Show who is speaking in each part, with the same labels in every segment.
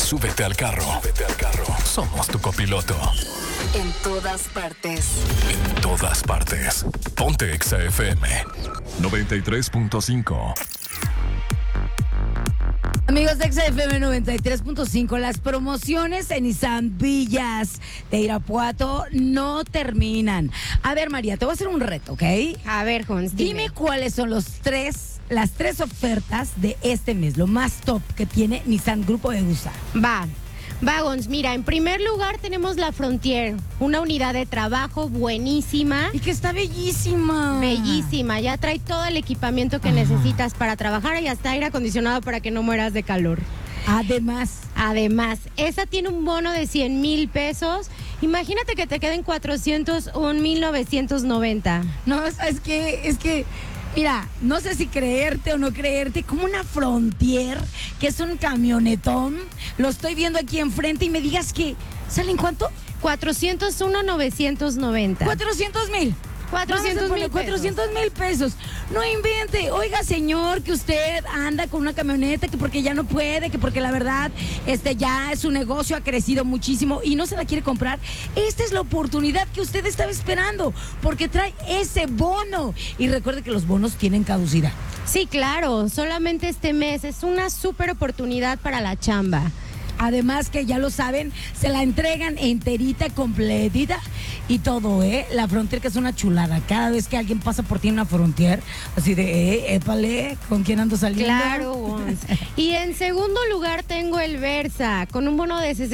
Speaker 1: Súbete al carro. Somos tu copiloto.
Speaker 2: En todas partes.
Speaker 1: En todas partes. Ponte Exa FM 93.5.
Speaker 3: Amigos de XFM 93.5, las promociones en Nissan Villas de Irapuato no terminan. A ver, María, te voy a hacer un reto, ¿ok?
Speaker 4: A ver, Jons,
Speaker 3: Dime cuáles son las tres ofertas de este mes, lo más top que tiene Nissan Grupo EUSA.
Speaker 4: Vagons, mira, en primer lugar tenemos la Frontier, una unidad de trabajo buenísima.
Speaker 3: Y que está bellísima.
Speaker 4: Bellísima, ya trae todo el equipamiento que necesitas para trabajar y hasta aire acondicionado para que no mueras de calor. Además, esa tiene un bono de 100,000 pesos. Imagínate que te queden 401,990.
Speaker 3: No, es que... Mira, no sé si creerte o no creerte, como una Frontier, que es un camionetón, lo estoy viendo aquí enfrente y me digas que, ¿salen cuánto?
Speaker 4: 401,990.
Speaker 3: 400,000. 400,000 pesos. No invente. Oiga, señor, que usted anda con una camioneta que porque ya no puede, que porque la verdad ya su negocio ha crecido muchísimo y no se la quiere comprar. Esta es la oportunidad que usted estaba esperando, porque trae ese bono. Y recuerde que los bonos tienen caducidad.
Speaker 4: Sí, claro, solamente este mes. Es una súper oportunidad para la chamba.
Speaker 3: Además que ya lo saben, se la entregan enterita, completita y todo, La Frontier, que es una chulada. Cada vez que alguien pasa por ti en una Frontier, así de, épale, ¿con quién ando saliendo?
Speaker 4: Claro, Gons. Y en segundo lugar tengo el Versa, con un bono de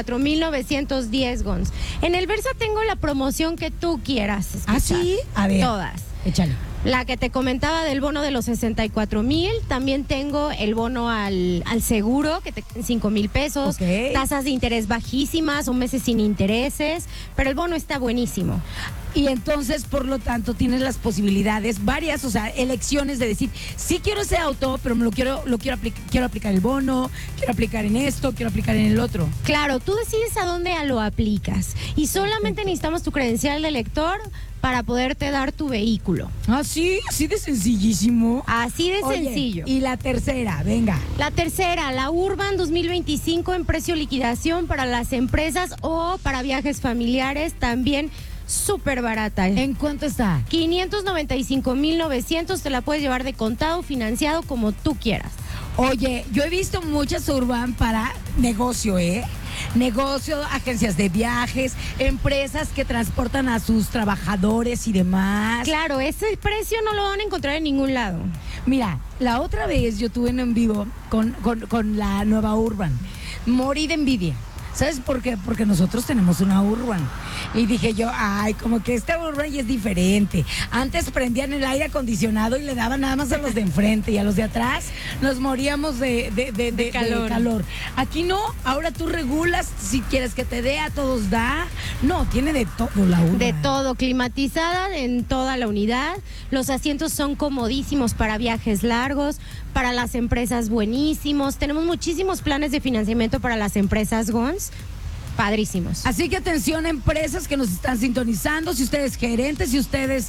Speaker 4: 64,910, Gons. En el Versa tengo la promoción que tú quieras escuchar.
Speaker 3: ¿Ah, sí? A ver.
Speaker 4: Todas.
Speaker 3: Échale.
Speaker 4: La que te comentaba del bono de los 64,000, también tengo el bono al seguro, que te 5,000 pesos,
Speaker 3: Okay.
Speaker 4: Tasas de interés bajísimas o meses sin intereses, pero el bono está buenísimo.
Speaker 3: Y entonces, por lo tanto, tienes las posibilidades, varias, o sea, elecciones de decir, sí quiero ese auto, pero quiero aplicar el bono, quiero aplicar en esto, quiero aplicar en el otro.
Speaker 4: Claro, tú decides a dónde lo aplicas y solamente necesitamos tu credencial de lector para poderte dar tu vehículo.
Speaker 3: Ah, sí, así de sencillísimo.
Speaker 4: Así de sencillo.
Speaker 3: Y la tercera, venga.
Speaker 4: La tercera, la Urban 2025 en precio liquidación para las empresas o para viajes familiares, también súper barata.
Speaker 3: ¿En cuánto está?
Speaker 4: 595,900, te la puedes llevar de contado, financiado, como tú quieras.
Speaker 3: Oye, yo he visto muchas Urban para negocio, Negocio, agencias de viajes, empresas que transportan a sus trabajadores y demás.
Speaker 4: Claro, ese precio no lo van a encontrar en ningún lado.
Speaker 3: Mira, la otra vez yo tuve en vivo con la nueva Urban. Morí de envidia. ¿Sabes por qué? Porque nosotros tenemos una Urban. Y dije yo, como que esta Urban ya es diferente. Antes prendían el aire acondicionado y le daban nada más a los de enfrente y a los de atrás nos moríamos de calor. Aquí no, ahora tú regulas si quieres que te dé, a todos da. No, tiene de todo la Urban.
Speaker 4: De todo, climatizada en toda la unidad. Los asientos son comodísimos para viajes largos, para las empresas buenísimos. Tenemos muchísimos planes de financiamiento para las empresas, Gons. Padrísimos.
Speaker 3: Así que atención, empresas que nos están sintonizando, si usted es gerente, si usted es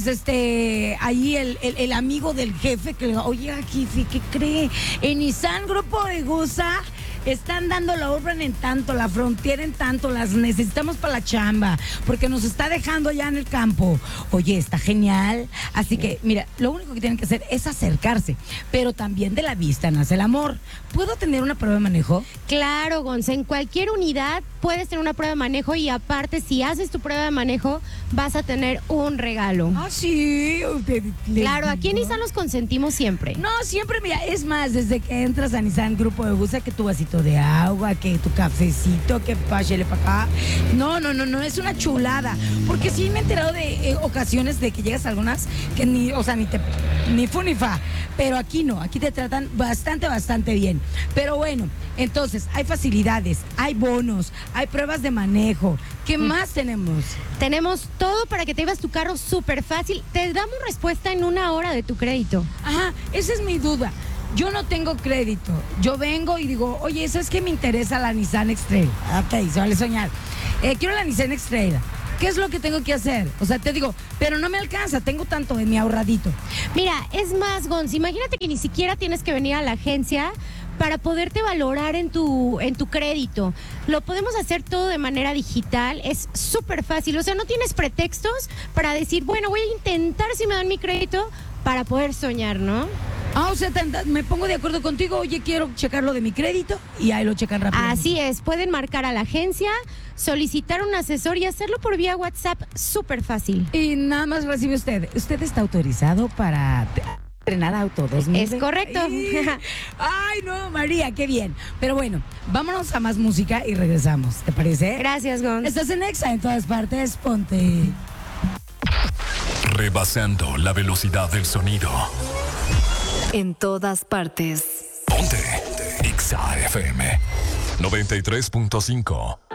Speaker 3: ahí el amigo del jefe, que oye, jefe, ¿qué cree? En Nissan Grupo EUSA están dando la Urban en tanto, la Frontier en tanto, las necesitamos para la chamba, porque nos está dejando ya en el campo. Oye, está genial. Así que, mira, lo único que tienen que hacer es acercarse, pero también de la vista nace el amor. ¿Puedo tener una prueba de manejo?
Speaker 4: Claro, Gonza, en cualquier unidad puedes tener una prueba de manejo y aparte, si haces tu prueba de manejo, vas a tener un regalo.
Speaker 3: Ah, sí.
Speaker 4: Claro, aquí en Nissan los consentimos siempre.
Speaker 3: No, siempre, mira, es más, desde que entras a Nissan Grupo EUSA, que tu vasito de agua, que tu cafecito, que pásele para acá. No, es una chulada. Porque sí me he enterado de ocasiones de que llegas a algunas que ni fu ni fa. Pero aquí no, aquí te tratan bastante bien. Pero bueno, entonces, hay facilidades, hay bonos, hay pruebas de manejo. ¿Qué más tenemos?
Speaker 4: Tenemos todo para que te llevas tu carro súper fácil. Te damos respuesta en 1 hora de tu crédito.
Speaker 3: Ajá, esa es mi duda. Yo no tengo crédito. Yo vengo y digo, oye, eso es que me interesa la Nissan X-Trail. Ok, se vale soñar. Quiero la Nissan X-Trail. ¿Qué es lo que tengo que hacer? O sea, te digo, pero no me alcanza, tengo tanto en mi ahorradito.
Speaker 4: Mira, es más, Gonz, imagínate que ni siquiera tienes que venir a la agencia para poderte valorar en tu crédito. Lo podemos hacer todo de manera digital, es súper fácil, o sea, no tienes pretextos para decir, bueno, voy a intentar si me dan mi crédito para poder soñar, ¿no?
Speaker 3: O sea, me pongo de acuerdo contigo, oye, quiero checar lo de mi crédito y ahí lo checan rápido.
Speaker 4: Así es, pueden marcar a la agencia, solicitar un asesor y hacerlo por vía WhatsApp, súper fácil.
Speaker 3: Y nada más recibe usted. ¿Usted está autorizado para entrenar auto 2000?
Speaker 4: Es correcto.
Speaker 3: Ay, no, María, qué bien. Pero bueno, vámonos a más música y regresamos, ¿te parece?
Speaker 4: Gracias, Gon.
Speaker 3: Estás en Exa en todas partes, ponte.
Speaker 1: Rebasando la velocidad del sonido.
Speaker 2: En todas partes.
Speaker 1: Ponte Exa FM 93.5.